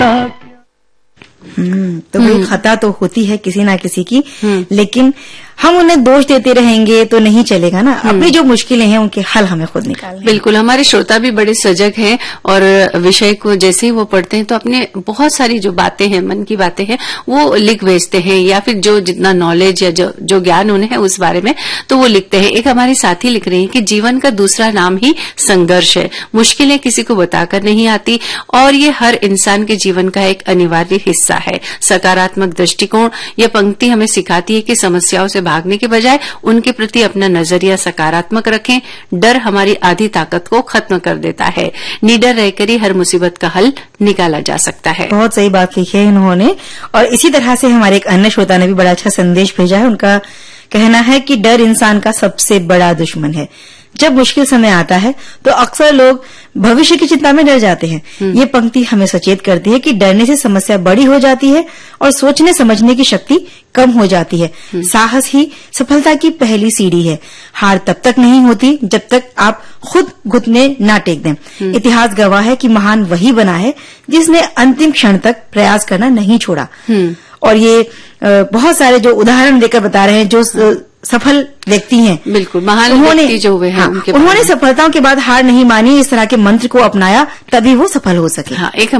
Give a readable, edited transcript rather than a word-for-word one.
तो भाई खता तो होती है किसी ना किसी की, लेकिन हम उन्हें दोष देते रहेंगे तो नहीं चलेगा ना। अपनी जो मुश्किलें हैं उनके हल हमें खुद निकालने। बिल्कुल, हमारे श्रोता भी बड़े सजग हैं और विषय को जैसे ही वो पढ़ते हैं तो अपने बहुत सारी जो बातें हैं, मन की बातें हैं, वो लिख भेजते हैं, या फिर जो जितना नॉलेज या जो ज्ञान उन्हें है उस बारे में तो वो लिखते हैं। एक हमारे साथी लिख रहे हैं कि जीवन का दूसरा नाम ही संघर्ष है। मुश्किलें किसी को बताकर नहीं आती और ये हर इंसान के जीवन का एक अनिवार्य हिस्सा है। सकारात्मक दृष्टिकोण, यह पंक्ति हमें सिखाती है कि समस्याओं से भागने के बजाय उनके प्रति अपना नजरिया सकारात्मक रखें। डर हमारी आधी ताकत को खत्म कर देता है। निडर रहकर ही हर मुसीबत का हल निकाला जा सकता है। बहुत सही बात लिखी है इन्होंने। और इसी तरह से हमारे एक अन्य श्रोता ने भी बड़ा अच्छा संदेश भेजा है। उनका कहना है कि डर इंसान का सबसे बड़ा दुश्मन है। जब मुश्किल समय आता है तो अक्सर लोग भविष्य की चिंता में डर जाते हैं। ये पंक्ति हमें सचेत करती है कि डरने से समस्या बड़ी हो जाती है और सोचने समझने की शक्ति कम हो जाती है। साहस ही सफलता की पहली सीढ़ी है। हार तब तक नहीं होती जब तक आप खुद घुटने ना टेक दें। इतिहास गवाह है कि महान वही बना है जिसने अंतिम क्षण तक प्रयास करना नहीं छोड़ा। और ये बहुत सारे जो उदाहरण देकर बता रहे हैं जो सफल व्यक्ति हैं। बिल्कुल, महान व्यक्ति जो हुए हैं उन्होंने सफलताओं के बाद हार नहीं मानी, इस तरह के मंत्र को अपनाया, तभी वो सफल हो सके। एक